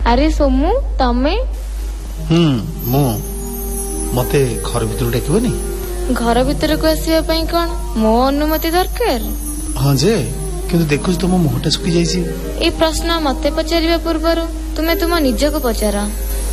अरे सोमू तमे मु मते घर भीतर डाकबनी घर भीतर को आसिया पई कोन मो अनुमति दरकार हाँ जे किंतु देखुछ तुम मुहटा सुखी जाइछि ए प्रश्न मते पचारिबा पूर्वरु तुमे तुम निज को पचारा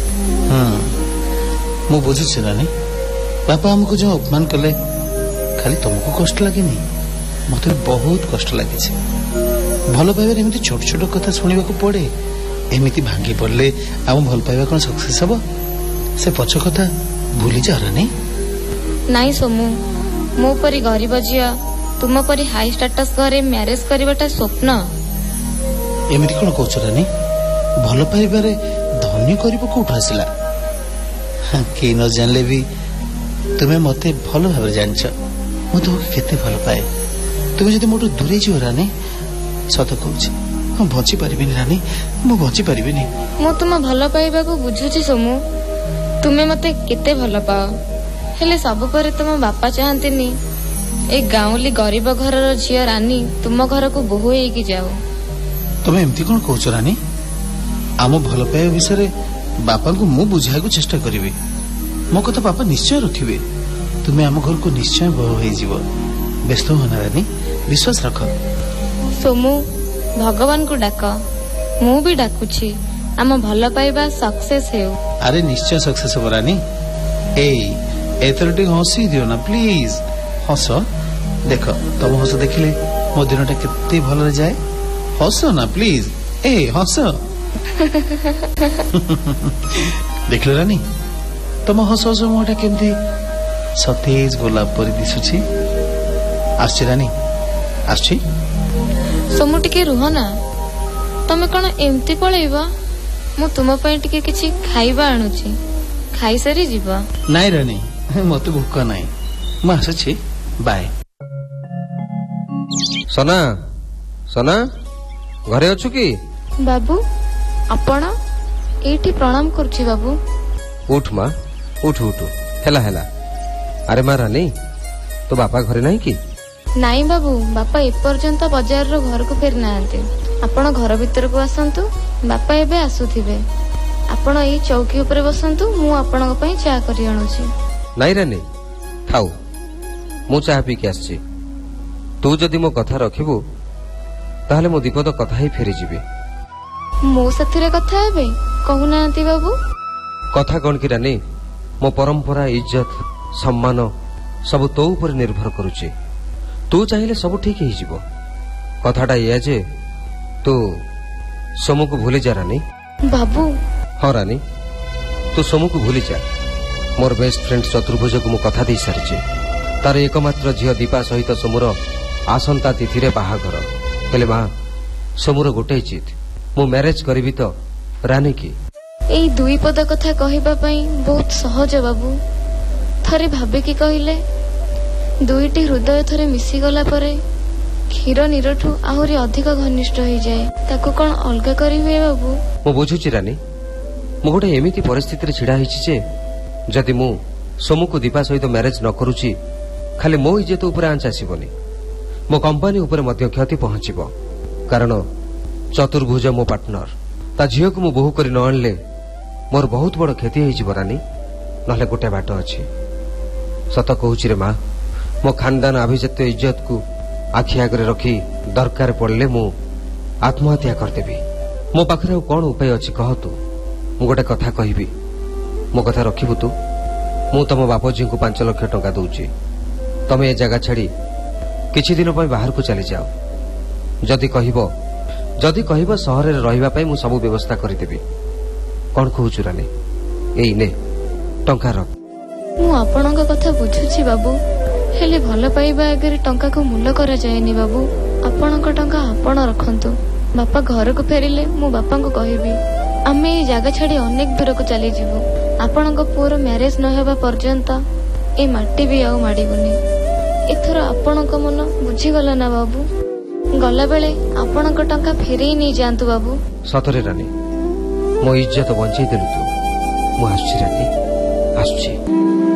मु बुझुछि रानी बापा हमको जो अपमान कले खाली तुमको कष्ट लागेनी मते बहुत कष्ट लागिछि भल पाइबार एमती छोट छोट कथा सुनिबा को पड़े एमती भांगी पड़ले आम भल पाइबा कोन सक्सेस हबो से पछ कथा भूली जा रानी नाई सोमू मो परी गरीब झिया तुम परी हाई स्टेटस घरे मैरिज करबाटा स्वप्न एमती कोन कहछ रानी भल पाइबारे धन्य करिबो कोठ आसिला के न जानले भी तुम्हें मते भल भाव जानछ मु तो केते भल पाए तुम जदि मोटो दूरे जियो रानी सत कहूछि मु बची परिबिनी रानी मु बची परिबिनी मु तुम भल पाइबा को बुझुछि सोमू तुमे मते केते भल पाओ हेले सब परे तुम बापा चाहंतिनी ए गाँवली गरीब घरर झिया रानी तुम घर को बोहू होइकी जाओ तुम एमती कोन कहछ रानी आम भल पाइबा विषय बापा को मु बुझाय को चेष्टा करिवे मो कथा बापा निश्चय रखिवे तुम्हें आम घर को निश्चय बोह हो जीवो व्यस्त होना रानी विश्वास रख सोमू भगवान को डाक मु भी डाकुछि आम भल पाइबा सक्सेस हेउ अरे निश्चय सक्सेस हो रानी एथरटी हसी दियो ना प्लीज हस देख तुम हस देखिले मो दिनटा केते भल जाए हस ना प्लीज हस देखल रानी तुम हस हस मुहटा केमती सतेज गोलाप परि दिसुछि आछि रानी आछि सोमू टिके रुह ना तमे कोन एमती पळेबा मु तुम पई टिके किछि खाइबा आणुछि खाई सारी जीवा नाइ रानी मते भूख नाइ म आछछि बाय सना सना घरे अछु की बाबू आपण एठी प्रणाम करछि बाबू उठ मां उठ उठ हेला हेला अरे मां रानी तो बापा घरे नहीं की नाई बाबू बापा एपर्यंत बाजार रो घर को फेर नांते आपण घर भीतर को आसंतु बापा एबे आसुथिबे आपण ए चौकी ऊपर बसंतु मु आपण पई चा करी आणुछि नाई रानी थाउ मु चाह पी के आछि तू जदि मो कथा रखिबू ताहले मो दीपद कथा ही फेरी जीबी मो साथीरे कथा हेबे कहूनांती बाबू कथा कोन की रानी मो परंपरा इज्जत सम्मान सब तो ऊपर निर्भर करुछि तू चाहिले सब ठीक ही जीवो कथाटा ये जे तू सोमू को भूली जा रानी बाबू हाँ रानी तू सोमू को भूली जा मोर बेस्ट फ्रेंड चतुर्भुज को मु कथा दे सारिछि तार एकमात्र झियो दीपा सहित सोमूर आसंता तिथि रे बाहाघर हेले मां सोमूर गोटे जिद मु मैरिज करबी तो रानी की एई दुई पद कथा कहिबा पई बहुत सहज बाबू थरे भाबे की कहिले दुईटी हृदय थरे मिसी गला परे क्षीर निरठू आहुरी अधिक घनिष्ठ हो जाए ताको कोन अलगा करी हुए बाबू मु बुझुछि रानी मु गोटे एमिति परिस्थिति रे छिडा हिछि जे जदि मु सोमू को दीपा सहित मैरिज न करूछि खाली मो इज्जत ऊपर आंच आसीबनी मो कंपनी ऊपर मध्य क्षति पहुंचीबो कारण चतुर्भुज मो पार्टनर ता झियो को मु बहु करी न आणले मोर बहुत बड़ क्षति होई जीव रानी नहले गोटे बाट अछि सत कहूछि रे मां मो खानदान अभिजात्य इज्जत को आखि आगे रखी दरकार पड़ले मु आत्महत्या करदेबी मो पाखरे कौन उपाय अछि कह तू मु गोटे कथा कहबी मो कथा रखिबु तू मु तम बापजी को 5 लाख टंका दउची तमे ए जगह छाड़ी किछि दिन पय बाहर को चली जाओ जदि कहबो शहर रे रहिबा पय मु सब व्यवस्था करि देबी कोन कहूछु रानी एई ने टंका रख मु आपनका कथा बुझुछि बाबू हेले भल पाइबा अगर टंका को मूल्य करा जायनी बाबू आपनका टंका आपण रखंतु बापा घर को फेरिले मु बापा को कहबी आमे ए जगह छाड़ी अनेक दूर को चली जीवु आपनका पुअर मैरिज न हेबा पर्यंत ए माटी भी आउ माडीबुनी एथर आपनका मन बुझी गला ना बाबू गला बेले आपनका टंका फेरेई नै जानतु बाबू सतरे रानी मो इज्जत बंचै देलु तू मु आछी रानी आछी।